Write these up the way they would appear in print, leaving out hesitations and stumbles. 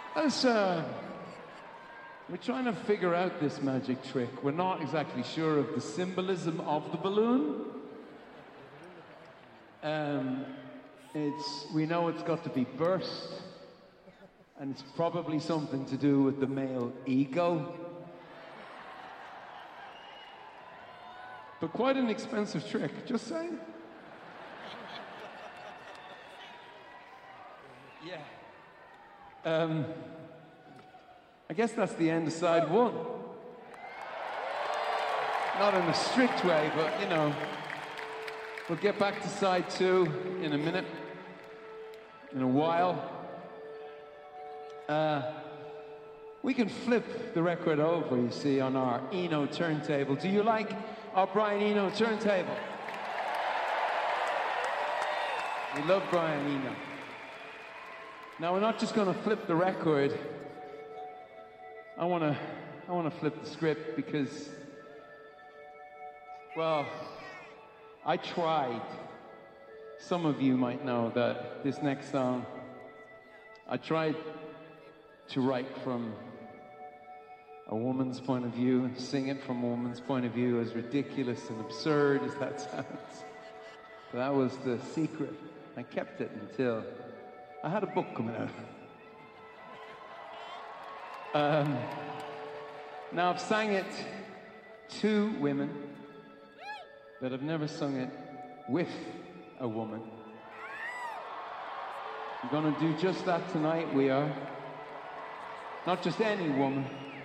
As, we're trying to figure out this magic trick. We're not exactly sure of the symbolism of the balloon. We know it's got to be burst, and it's probably something to do with the male ego. But quite an expensive trick, just saying. Yeah. I guess that's the end of side one. Not in a strict way, but you know, we'll get back to side two in a minute, in a while. We can flip the record over, you see, on our Eno turntable. Do you like our Brian Eno turntable? We love Brian Eno. Now, we're not just going to flip the record. I want to flip the script because, well, I tried. Some of you might know that this next song, I tried to write from a woman's point of view and sing it from a woman's point of view, as ridiculous and absurd as that sounds. That was the secret. I kept it until I had a book coming out. Now, I've sang it to women, but I've never sung it with a woman. I'm going to do just that tonight. We are. Not just any woman.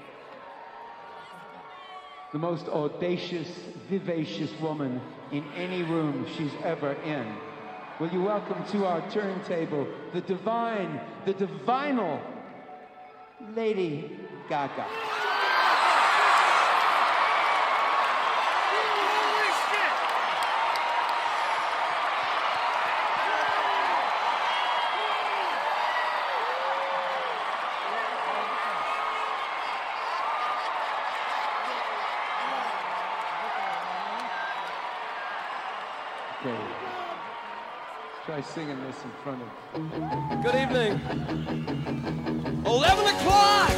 The most audacious, vivacious woman in any room she's ever in. Will you welcome to our turntable the divine, the divinal Lady Gaga. Okay. Try singing this in front of... Good evening. 11 o'clock!